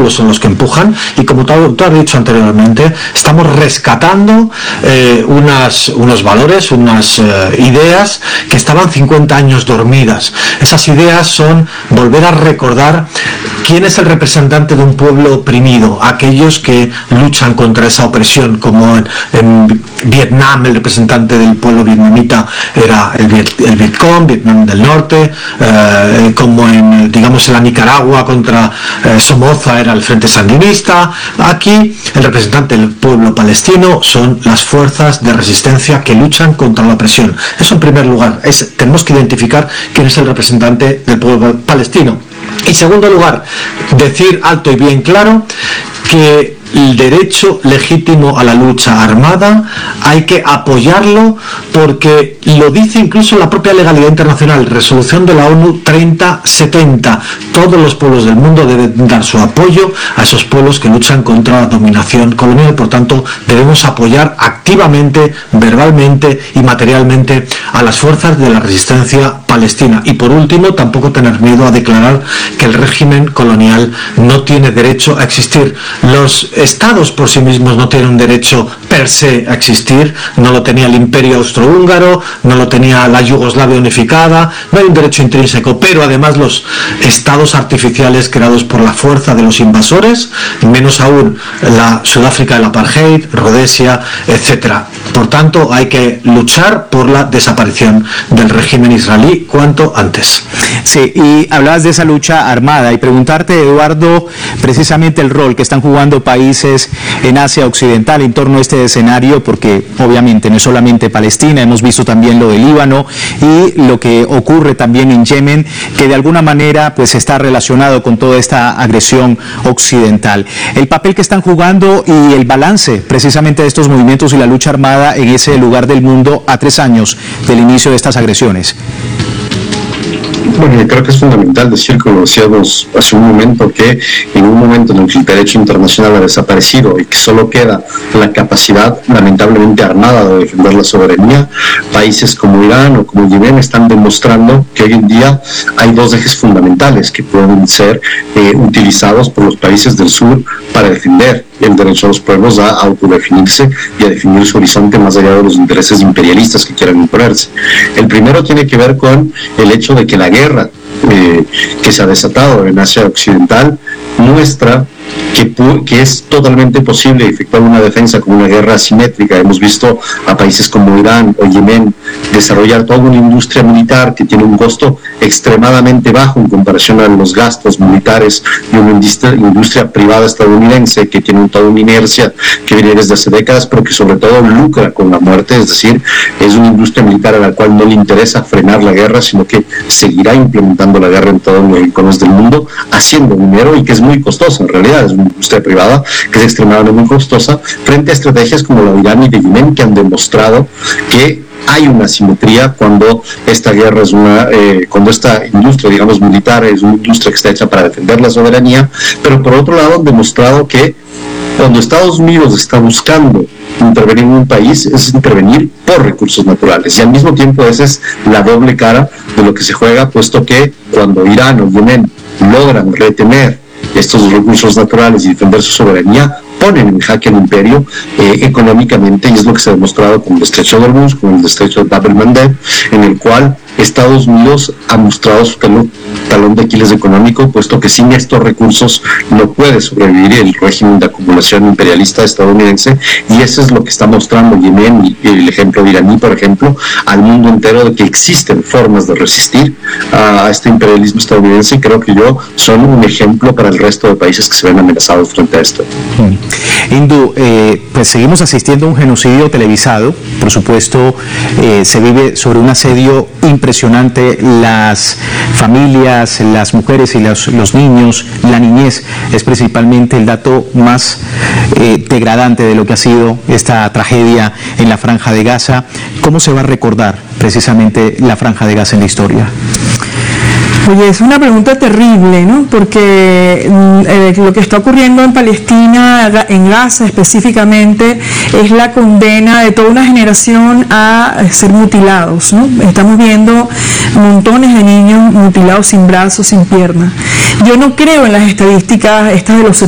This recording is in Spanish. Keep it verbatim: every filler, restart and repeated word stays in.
pueblos son los que empujan, y como tú, tú has dicho anteriormente, estamos rescatando eh, unas, unos valores, unas eh, ideas que estaban cincuenta años dormidas. Esas ideas son volver a recordar quién es el representante de un pueblo oprimido, aquellos que luchan contra esa opresión, como en, en Vietnam el representante del pueblo vietnamita era el, Viet, el Vietcong, Vietnam del Norte, eh, como en, digamos, en la Nicaragua contra eh, Somoza era el Frente Sandinista. Aquí el representante del pueblo palestino son las fuerzas de resistencia que luchan contra la opresión. Eso en primer lugar, es, tenemos que identificar quién es el representante del pueblo palestino. En segundo lugar, decir alto y bien claro que el derecho legítimo a la lucha armada hay que apoyarlo, porque lo dice incluso la propia legalidad internacional, resolución de la ONU treinta setenta. Todos los pueblos del mundo deben dar su apoyo a esos pueblos que luchan contra la dominación colonial. Por tanto, debemos apoyar activamente, verbalmente y materialmente a las fuerzas de la resistencia palestina. Y por último, tampoco tener miedo a declarar que el régimen colonial no tiene derecho a existir. Los estados por sí mismos no tienen un derecho per se a existir. No lo tenía el Imperio Austrohúngaro, no lo tenía la Yugoslavia unificada, no hay un derecho intrínseco, pero además los estados artificiales creados por la fuerza de los invasores, menos aún la Sudáfrica del apartheid, Rhodesia, etcétera. Por tanto, hay que luchar por la desaparición del régimen israelí cuanto antes. Sí, y hablabas de esa lucha armada, y preguntarte, Eduardo, precisamente el rol que están jugando países en Asia Occidental en torno a este escenario, porque obviamente no es solamente Palestina, hemos visto también lo de Líbano y lo que ocurre también en Yemen, que de alguna manera pues está relacionado con toda esta agresión occidental. El papel que están jugando y el balance precisamente de estos movimientos y la lucha armada en ese lugar del mundo a tres años del inicio de estas agresiones. Bueno, yo creo que es fundamental decir, como decíamos hace un momento, que en un momento en el que el derecho internacional ha desaparecido y que solo queda la capacidad lamentablemente armada de defender la soberanía, países como Irán o como Yemen están demostrando que hoy en día hay dos ejes fundamentales que pueden ser eh, utilizados por los países del sur para defender el derecho a los pueblos a autodefinirse y a definir su horizonte más allá de los intereses imperialistas que quieran imponerse. El primero tiene que ver con el hecho de que la guerra eh, que se ha desatado en Asia Occidental muestra que, que es totalmente posible efectuar una defensa como una guerra asimétrica. Hemos visto a países como Irán o Yemen desarrollar toda una industria militar que tiene un costo extremadamente bajo en comparación a los gastos militares de una industria, industria privada estadounidense que tiene toda una inercia que viene desde hace décadas, pero que sobre todo lucra con la muerte. Es decir, es una industria militar a la cual no le interesa frenar la guerra, sino que seguirá implementando la guerra en todos los rincones del mundo, haciendo dinero, y que es muy costosa en realidad. Es una industria privada que es extremadamente muy costosa, frente a estrategias como la de Irán y de Yemen, que han demostrado que hay una asimetría cuando esta guerra es una, eh, cuando esta industria, digamos, militar es una industria que está hecha para defender la soberanía, pero por otro lado han demostrado que cuando Estados Unidos está buscando intervenir en un país, es intervenir por recursos naturales, y al mismo tiempo esa es la doble cara de lo que se juega, puesto que cuando Irán o Yemen logran retener estos recursos naturales y defender su soberanía, ponen en jaque al imperio eh, económicamente, y es lo que se ha demostrado con el estrecho de Hormuz, con el estrecho de Bab el-Mandeb, en el cual Estados Unidos ha mostrado su talón, talón de Aquiles económico, puesto que sin estos recursos no puede sobrevivir el régimen de acumulación imperialista estadounidense, y eso es lo que está mostrando Yemen y el ejemplo de iraní, por ejemplo, al mundo entero, de que existen formas de resistir a este imperialismo estadounidense, y creo que yo son un ejemplo para el resto de países que se ven amenazados frente a esto. Indu, eh, pues seguimos asistiendo a un genocidio televisado, por supuesto, eh, se vive sobre un asedio impresionante, las familias, las mujeres y los, los niños, la niñez es principalmente el dato más eh, degradante de lo que ha sido esta tragedia en la Franja de Gaza. ¿Cómo se va a recordar precisamente la Franja de Gaza en la historia? Oye, es una pregunta terrible, ¿no? Porque eh, lo que está ocurriendo en Palestina, en Gaza específicamente, es la condena de toda una generación a ser mutilados, ¿no? Estamos viendo montones de niños mutilados sin brazos, sin piernas. Yo no creo en las estadísticas estas de los